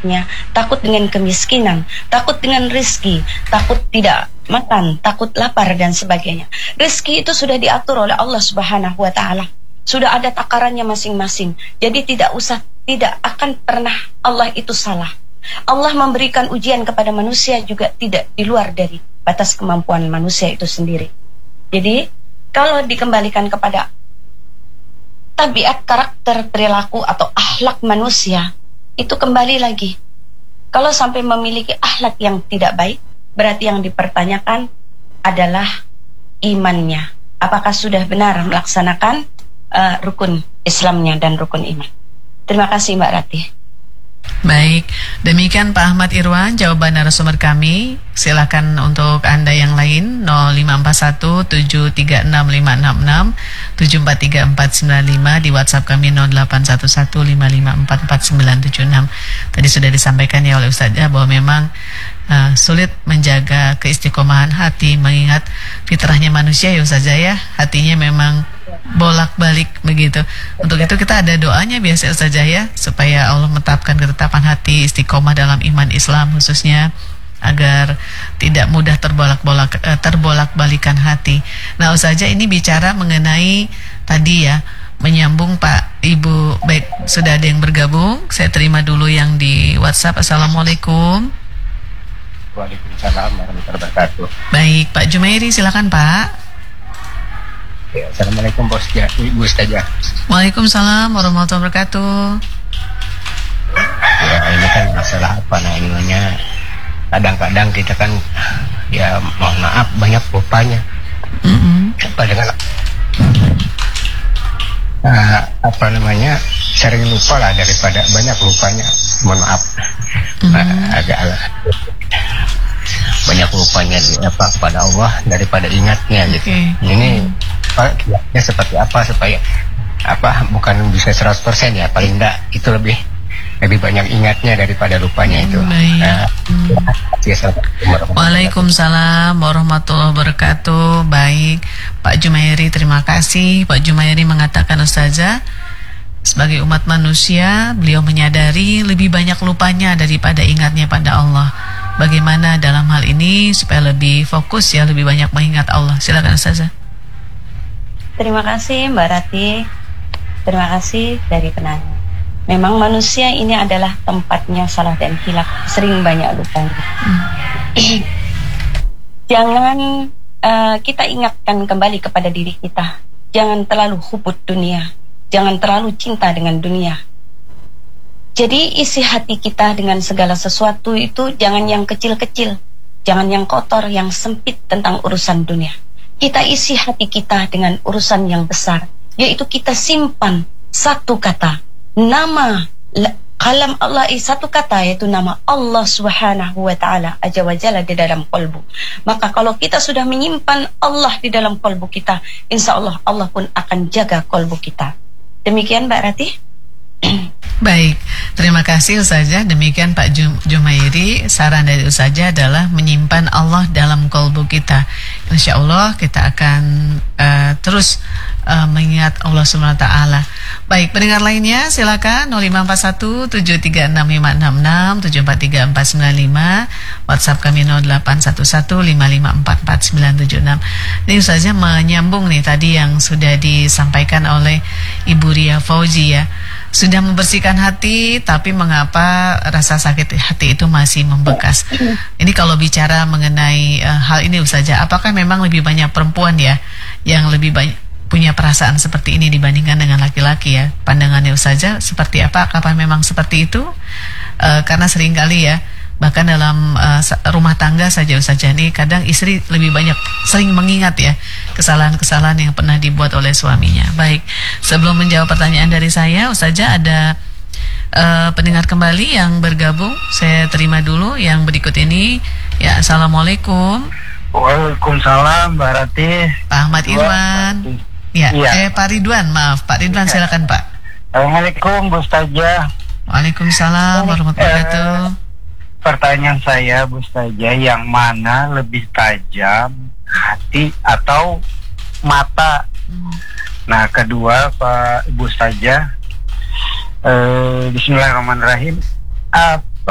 anaknya, takut dengan kemiskinan, takut dengan rezeki, takut tidak makan, takut lapar dan sebagainya. Rezeki itu sudah diatur oleh Allah Subhanahu wa taala. Sudah ada takarannya masing-masing. Jadi tidak akan pernah Allah itu salah. Allah memberikan ujian kepada manusia juga tidak di luar dari batas kemampuan manusia itu sendiri. Jadi kalau dikembalikan kepada tabiat, karakter, perilaku atau akhlak manusia, itu kembali lagi. Kalau sampai memiliki akhlak yang tidak baik, berarti yang dipertanyakan adalah imannya. Apakah sudah benar melaksanakan rukun Islamnya dan rukun iman. Terima kasih Mbak Ratih. Baik, demikian Pak Ahmad Irwan jawaban narasumber kami. Silakan untuk Anda yang lain 0541736566 743495, di WhatsApp kami 081155444976. Tadi sudah disampaikan ya oleh Ustazah bahwa memang sulit menjaga keistiqomahan hati, mengingat fitrahnya manusia ya Ustazah ya, hatinya memang bolak-balik begitu. Untuk itu kita ada doanya biasa Ustazah ya, supaya Allah menetapkan ketetapan hati, istiqomah dalam iman Islam khususnya, agar tidak mudah terbolak-balikan hati. Nah Ustazah, ini bicara mengenai tadi ya, menyambung Pak Ibu. Baik, sudah ada yang bergabung. Saya terima dulu yang di WhatsApp. Assalamualaikum. Waalaikumsalam warahmatullahi wabarakatuh. Baik, Pak Jumairi silakan Pak. Ya, Assalamualaikum Ibu Ustazah. Waalaikumsalam warahmatullahi wabarakatuh. Ya, ini kan masalah apa namanya, kadang-kadang kita kan ya mohon maaf banyak lupanya. Dengan apa namanya, sering lupa lah daripada banyak lupanya. Mohon maaf, agak banyak lupanya pada Allah daripada ingatnya gitu. Ini kiatnya seperti apa supaya bukan bisa 100% ya, paling enggak itu lebih banyak ingatnya daripada lupanya itu. Waalaikumsalam warahmatullahi wabarakatuh. Baik, Pak Jumairi, terima kasih. Pak Jumairi mengatakan Ustazah, sebagai umat manusia, beliau menyadari lebih banyak lupanya daripada ingatnya pada Allah. Bagaimana dalam hal ini supaya lebih fokus ya, lebih banyak mengingat Allah? Silakan Ustazah. Terima kasih Mbak Rati. Terima kasih dari penanya. Memang manusia ini adalah tempatnya salah dan hilaf, sering banyak lupanya. Jangan kita ingatkan kembali kepada diri kita. Jangan terlalu hubud dunia, jangan terlalu cinta dengan dunia. Jadi isi hati kita dengan segala sesuatu itu jangan yang kecil-kecil, jangan yang kotor, yang sempit tentang urusan dunia. Kita isi hati kita dengan urusan yang besar, yaitu kita simpan satu kata, nama kalam Allah, satu kata, yaitu nama Allah Subhanahu wa ta'ala Azza wa Jalla di dalam kolbu. Maka kalau kita sudah menyimpan Allah di dalam kolbu kita, insya Allah Allah pun akan jaga kolbu kita. Demikian Mbak Ratih. Baik, terima kasih Ustazah. Demikian Pak Jumairi, saran dari Ustazah adalah menyimpan Allah dalam kolbu kita. Insya Allah kita akan terus mengingat Allah SWT. Baik, pendengar lainnya silakan 0541736566 743495, WhatsApp kami 081155444976. Ini Ustazah menyambung nih tadi yang sudah disampaikan oleh Ibu Ria Fauzi ya. Sudah membersihkan hati, tapi mengapa rasa sakit hati itu masih membekas? Ini kalau bicara mengenai hal ini Ustazah, apakah memang lebih banyak perempuan ya yang lebih banyak punya perasaan seperti ini dibandingkan dengan laki-laki ya? Pandangannya Ustazah seperti apa? Apakah memang seperti itu? Karena seringkali ya, bahkan dalam rumah tangga saja Ustazah, ini kadang istri lebih banyak sering mengingat ya kesalahan-kesalahan yang pernah dibuat oleh suaminya. Baik, sebelum menjawab pertanyaan dari saya, Ustazah ada pendengar kembali yang bergabung. Saya terima dulu yang berikut ini ya. Assalamualaikum. Waalaikumsalam Mbak Ratih. Pak Ahmad Irwan. Ya, Pak Ridwan, maaf Pak Ridwan, silakan Pak. Assalamualaikum Bu Ustazah. Waalaikumsalam warahmatullahi wabarakatuh. Pertanyaan saya Bu Ustazah, yang mana lebih tajam, hati atau mata? Nah, kedua Pak Bu Ustazah, Bismillahirrahmanirrahim,